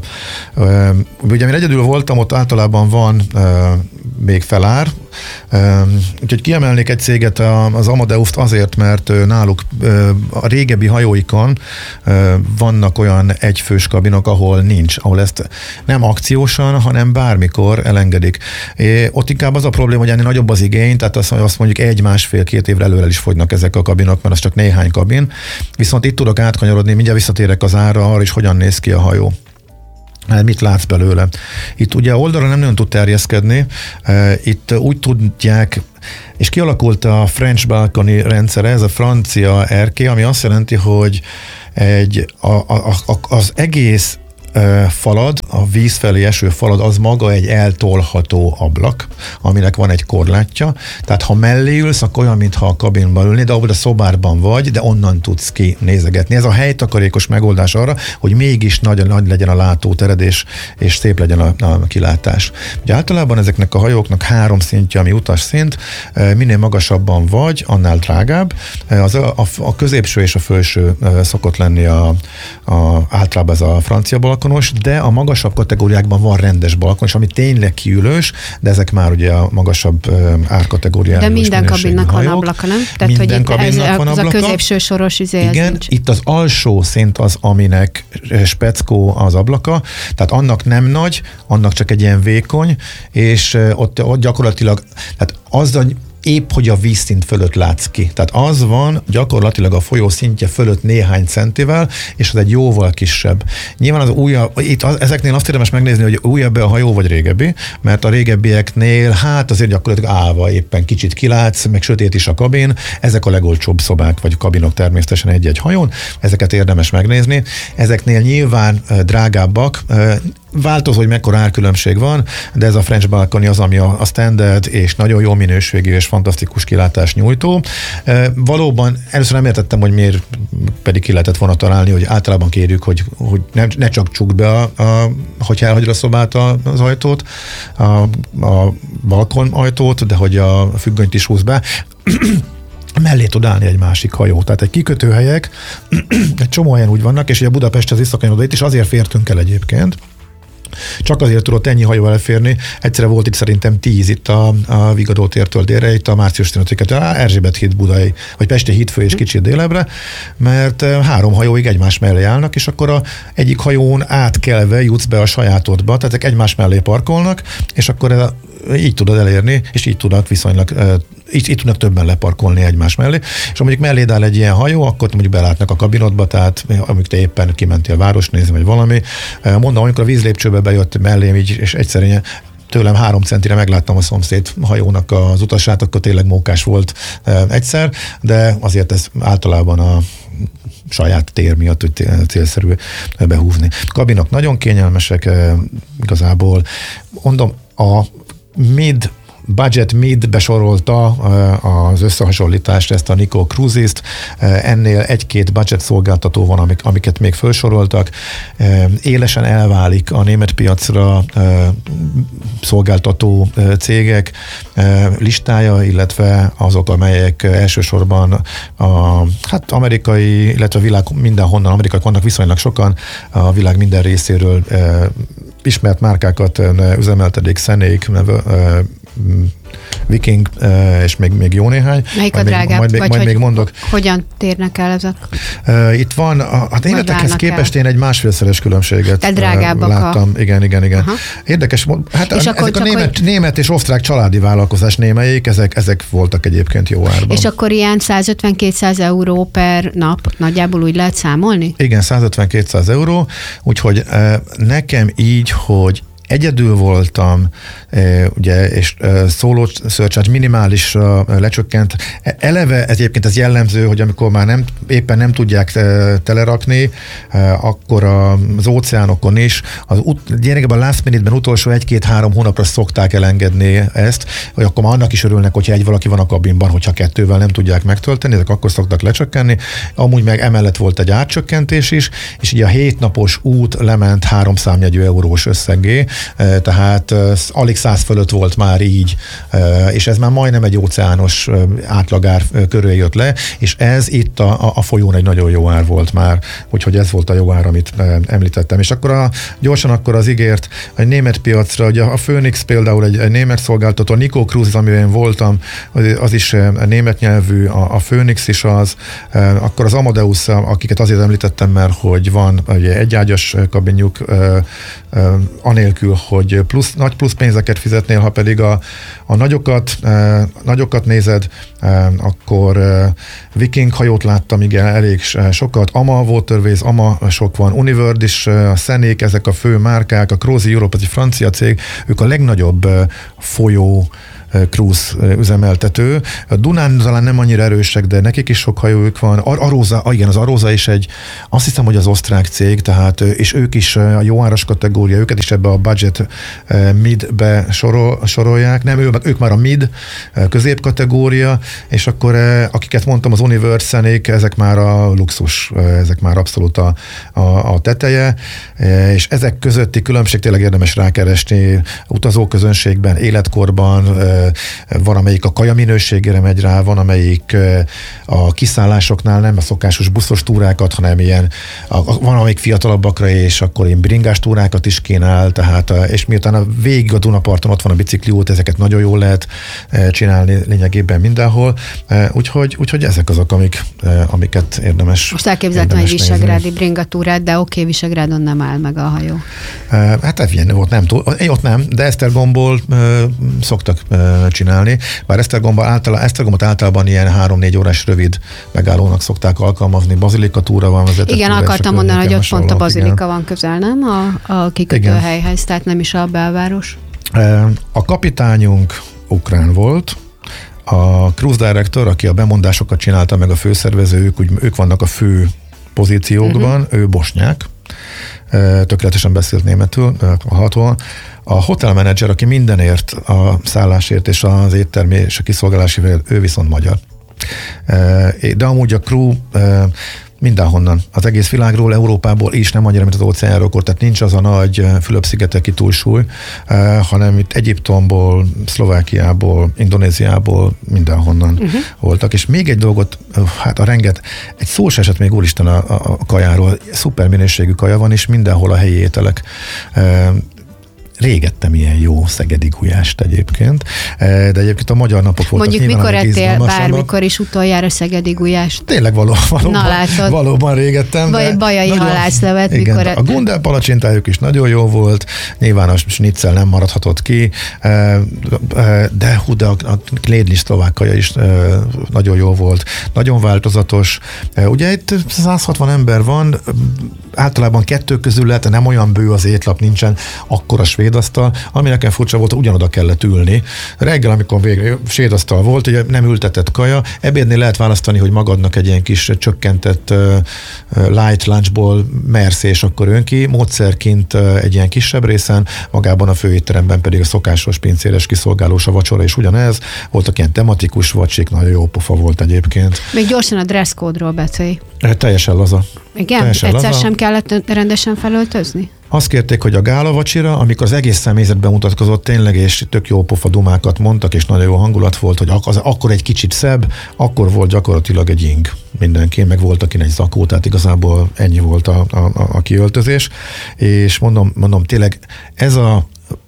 Ugye én egyedül voltam, ott általában van még felár, úgyhogy kiemelnék egy céget, az Amadeust azért, mert náluk a régebbi hajóikon vannak olyan egyfős kabinok, ahol nincs, ahol ezt nem akciósan, hanem bármikor elengedik. É, ott inkább az a probléma, hogy ennél nagyobb az igény, tehát azt, azt mondjuk egy-másfél-két évre előre is fogynak ezek a kabinok, mert az csak néhány kabin. Viszont itt tudok átkanyarodni, mindjárt visszatérek az ára, arra is hogyan néz ki a hajó. Mit látsz belőle? Itt ugye oldalra nem nagyon tud terjeszkedni, itt úgy tudják, és kialakult a French balcony rendszere, ez a francia erkély, ami azt jelenti, hogy egy, a, a, a, az egész falad, a víz felé eső falad, az maga egy eltolható ablak, aminek van egy korlátja, tehát ha mellé ülsz, akkor olyan, mintha a kabinban ülnéd, de ahol a szobárban vagy, de onnan tudsz kinézegetni. Ez a helytakarékos megoldás arra, hogy mégis nagy, nagy legyen a látótered, és, és szép legyen a, a kilátás. Ugye általában ezeknek a hajóknak három szintje, ami utasszint, minél magasabban vagy, annál drágább. Az a, a, a középső és a felső szokott lenni a, a, általában ez a francia balkon, de a magasabb kategóriákban van rendes balkon, ami tényleg kiülős, de ezek már ugye a magasabb árkategóriájú. De minden kabinnak van ablaka, nem? Tehát, minden hogy kabinnak ez, van az ablaka. A középső soros izé, igen, nincs. Itt az alsó szint az, aminek speckó az ablaka, tehát annak nem nagy, annak csak egy ilyen vékony, és ott, ott gyakorlatilag, tehát azzal épp, hogy a vízszint fölött látsz ki. Tehát az van gyakorlatilag a folyó szintje fölött néhány centivel, és az egy jóval kisebb. Nyilván az újabb, itt az, ezeknél azt érdemes megnézni, hogy újabb a hajó vagy régebbi, mert a régebbieknél hát azért gyakorlatilag állva éppen kicsit kilátsz, meg sötét is a kabin, ezek a legolcsóbb szobák vagy kabinok természetesen egy-egy hajón, ezeket érdemes megnézni. Ezeknél nyilván drágábbak, változó, hogy mekkora árkülönbség van, de ez a French balcony az, ami a, a standard és nagyon jó minőségű és fantasztikus kilátás nyújtó. E, valóban először nem értettem, hogy miért pedig ki lehetett volna találni, hogy általában kérjük, hogy, hogy ne, ne csak csukd be, a, a, hogy elhagyod a szobát a, az ajtót, a, a balkon ajtót, de hogy a függönyt is húz be. Mellé tud állni egy másik hajó. Tehát egy kikötőhelyek, egy csomó helyen úgy vannak, és ugye Budapesthez visszakanyarodva, itt is azért fértünk el egyébként, csak azért tudott ennyi hajó elférni. Egyszerre volt itt szerintem tíz itt a, a Vigadó tértől délre, itt a március tizenötödiket, Erzsébet híd Budai, vagy Pesti hídfő és kicsit délebbre, mert három hajóig egymás mellé állnak, és akkor a egyik hajón átkelve jutsz be a sajátodba, tehát egymás mellé parkolnak, és akkor ez a, így tudod elérni, és így tudnak viszonylag Így, így tudnak többen leparkolni egymás mellé, és mondjuk melléd áll egy ilyen hajó, akkor mondjuk belátnak a kabinodba, tehát amikor te éppen kimentél város nézni, vagy valami. Mondom, amikor a vízlépcsőbe bejött mellém, így, és egyszerűen tőlem három centire megláttam a szomszéd hajónak az utasát, akkor tényleg mókás volt egyszer, de azért ez általában a saját tér miatt, hogy célszerű behúzni. Kabinok nagyon kényelmesek igazából. Mondom, a mid budget mid-be sorolta az összehasonlítást ezt a Nico Cruises-t. Ennél egy-két budget szolgáltató van, amik, amiket még felsoroltak. Élesen elválik a német piacra szolgáltató cégek listája, illetve azok, amelyek elsősorban a hát amerikai, illetve a világ mindenhonnan, amerikai vannak viszonylag sokan, a világ minden részéről ismert márkákat üzemeltedik, Szenék, Viking, és még, még jó néhány. Melyik a drágább? Majd, majd, majd még mondok. Hogyan térnek el ezek? Uh, itt van, a, a németekhez képest el? Én egy másfélszeres különbséget Te drágábbak láttam. A... Igen, igen, igen. Aha. Érdekes, hát és a, ezek a német, hogy... német és osztrák családi vállalkozás némelyik, ezek, ezek voltak egyébként jó árban. És akkor ilyen százötven-kétszáz euró per nap nagyjából úgy lehet számolni? Igen, százötven-kétszáz euró, úgyhogy uh, nekem így, hogy egyedül voltam, ugye, és solo search minimálisra lecsökkent. Eleve egyébként ez jellemző, hogy amikor már nem, éppen nem tudják telerakni, akkor az óceánokon is, az gyerekében a last minute-ben utolsó egy-két-három hónapra szokták elengedni ezt, hogy akkor már annak is örülnek, hogyha egy valaki van a kabinban, hogyha kettővel nem tudják megtölteni, ezek akkor szoktak lecsökkenni. Amúgy meg emellett volt egy átcsökkentés is, és így a hétnapos út lement három számjegyű eurós összeggé, tehát alig száz fölött volt már így, és ez már majdnem egy óceános átlagár körül jött le, és ez itt a, a folyón egy nagyon jó ár volt már, úgyhogy ez volt a jó ár, amit említettem. És akkor a, gyorsan akkor az ígért a német piacra, ugye a Phoenix például egy, egy német szolgáltató, a Nico Cruises, amiben én voltam, az is német nyelvű, a, a Phoenix is az, akkor az Amadeus, akiket azért említettem, mert hogy van ugye, egyágyas kabinjuk, anélkül, hogy plusz, nagy plusz pénzeket fizetnél, ha pedig a, a nagyokat, eh, nagyokat nézed, eh, akkor eh, Viking hajót láttam, igen, elég sokat, Ama Waterways, Ama sok van, Uniworld is, eh, a Szenék, ezek a fő márkák, a Crozy Europe, az egy francia cég, ők a legnagyobb eh, folyó cruise üzemeltető. A Dunán talán nem annyira erősek, de nekik is sok hajójuk van. Ar- Aróza, ah igen, az Aróza is egy, azt hiszem, hogy az osztrák cég, tehát, és ők is a jó áras kategória, őket is ebbe a budget mid-be sorol, sorolják. Nem, ő, ők már a mid középkategória, és akkor akiket mondtam, az Universalék, ezek már a luxus, ezek már abszolút a, a, a teteje, és ezek közötti különbség tényleg érdemes rákeresni utazóközönségben, életkorban, van, amelyik a kaja minőségére megy rá, van, amelyik a kiszállásoknál nem a szokásos buszos túrákat, hanem ilyen, a, van, amelyik fiatalabbakra, és akkor én bringás túrákat is kínál, tehát, és miután a végig a Dunaparton ott van a bicikliút, ezeket nagyon jól lehet csinálni lényegében mindenhol, úgyhogy, úgyhogy ezek azok, amik, amiket érdemes. Most elképzeltem egy visegrádi bringatúrát, de oké, okay, Visegrádon nem áll meg a hajó. Hát ilyen ott nem túl, ott nem, de Esztergomból szoktak csinálni. Bár Esztergomba általában, Esztergombot általában ilyen három-négy órás rövid megállónak szokták alkalmazni. Bazilika túra van. Igen, akartam mondani, hogy ott pont a Bazilika van közel, nem? A, a kikötőhelyhez, tehát nem is a belváros. A kapitányunk ukrán volt, a cruise director, aki a bemondásokat csinálta, meg a főszervező, ők, úgy, ők vannak a fő pozíciókban, uh-huh. ő bosnyák, tökéletesen beszélt németül, hallhatóan. A hotelmenedzser, aki mindenért, a szállásért és az éttermi és a kiszolgálásért, ő viszont magyar. De amúgy a crew mindenhonnan, az egész világról, Európából is, nem annyira, mint az óceánról, tehát nincs az a nagy Fülöp-szigeteki túlsúly, hanem itt Egyiptomból, Szlovákiából, Indonéziából, mindenhonnan uh-huh. voltak. És még egy dolgot, hát a renget, egy szó se esett még úristen a, a kajáról, szuper minőségű kaja van, és mindenhol a helyi ételek. Régettem ilyen jó szegedi gulyást egyébként, de egyébként a magyar napok voltak. Mondjuk mikor ettél bármikor is utoljára szegedi gulyást? Tényleg való, valóban, Na, valóban régettem. Vagy bajai halászlevet, mikor ettél? A Gundel palacsintájuk is nagyon jó volt, nyilván a schnitzel nem maradhatott ki, de hú, de a klédli szlovák kaja is nagyon jó volt, nagyon változatos. Ugye itt száz hatvan ember van, általában kettő közül lehet, nem olyan bő az étlap, nincsen akkora svéd svédasztal, ami nekem furcsa volt, ugyanoda kellett ülni. Reggel, amikor végre svédasztal volt, ugye nem ültetett kaja, ebédnél lehet választani, hogy magadnak egy ilyen kis csökkentett uh, light lunchból mersz, és akkor ön ki, módszerként uh, egy ilyen kisebb részen, magában a főétteremben pedig a szokásos pincéres kiszolgálós a vacsora is ugyanez. Voltak ilyen tematikus vacsik, nagyon jó pofa volt egyébként. Még gyorsan a dress code-ról beszélj. Teljesen laza. Igen? Teljesen Egyszer laza. sem kellett rendesen felöltözni? Azt kérték, hogy a gála vacsira, amikor az egész személyzet bemutatkozott tényleg, és tök jó pofa dumákat mondtak, és nagyon jó hangulat volt, hogy az, akkor egy kicsit szebb, akkor volt gyakorlatilag egy ing mindenki, meg volt akin egy zakó, tehát igazából ennyi volt a, a, a kiöltözés, és mondom, mondom tényleg ez a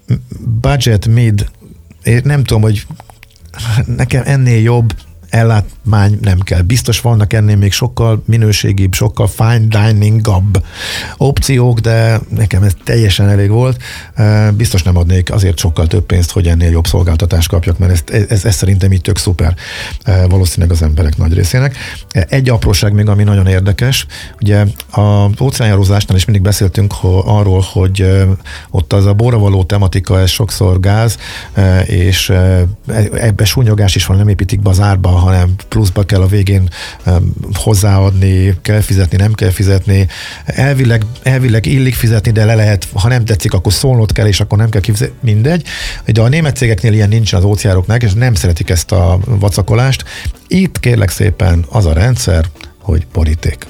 budget mid, én nem tudom, hogy nekem ennél jobb ellátmány nem kell. Biztos vannak ennél még sokkal minőségibb, sokkal fine dining-abb opciók, de nekem ez teljesen elég volt. Biztos nem adnék azért sokkal több pénzt, hogy ennél jobb szolgáltatást kapjak, mert ez, ez, ez szerintem így tök szuper valószínűleg az emberek nagy részének. Egy apróság még, ami nagyon érdekes, ugye az óceánjárózásnál is mindig beszéltünk ho, arról, hogy ott az a borravaló tematika, ez sokszor gáz, és ebbe súnyogás is van, nem építik be az árba, hanem pluszba kell a végén um, hozzáadni, kell fizetni, nem kell fizetni. Elvileg, elvileg illik fizetni, de le lehet, ha nem tetszik, akkor szólnod kell, és akkor nem kell kifizetni, mindegy. De a német cégeknél ilyen nincsen az óceánoknak, és nem szeretik ezt a vacakolást. Itt kérlek szépen az a rendszer, hogy boríték.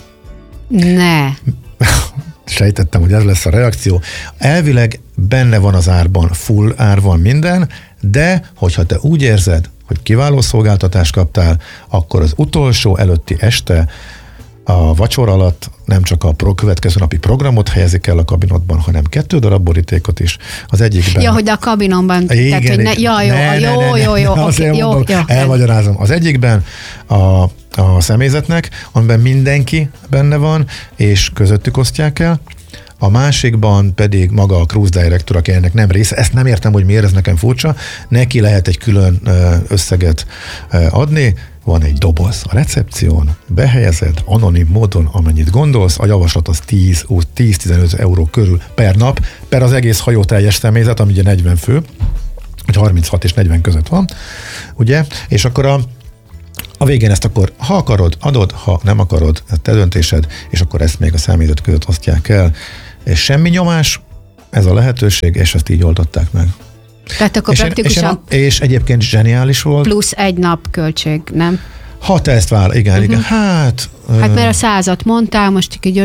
Ne! Sejtettem, hogy ez lesz a reakció. Elvileg benne van az árban, full ár van minden, de hogyha te úgy érzed, hogy kiváló szolgáltatást kaptál, akkor az utolsó előtti este a vacsora alatt nem csak a pro- következő napi programot helyezik el a kabinodban, hanem kettő darab borítékot is. Az egyikben... Ja, hogy a kabinomban. Igen, tehát, hogy ne, ja, jó, ne, jó, ne, ne, jó, jó, ne, oké, okay, jó, mondom, jó. Elmagyarázom. Az egyikben a, a személyzetnek, amiben mindenki benne van, és közöttük osztják el. A másikban pedig maga a cruise director, aki ennek nem része, ezt nem értem, hogy miért, ez nekem furcsa, neki lehet egy külön összeget adni, van egy doboz a recepción, behelyezed anonim módon, amennyit gondolsz, a javaslat az tíz-tizenöt euró körül per nap, per az egész hajó teljes személyzet, ami ugye negyven fő, vagy harminchat és negyven között van, ugye, és akkor a A végén ezt akkor, ha akarod, adod, ha nem akarod, ez te döntésed, és akkor ezt még a személyzet között osztják el. És semmi nyomás, ez a lehetőség, és ezt így oldották meg. Tehát akkor és praktikusan... És, és egyébként zseniális volt. Plusz egy nap költség, nem? Ha te ezt vál, igen, uh-huh. igen. Hát... Hát mert a százat mondtál, most így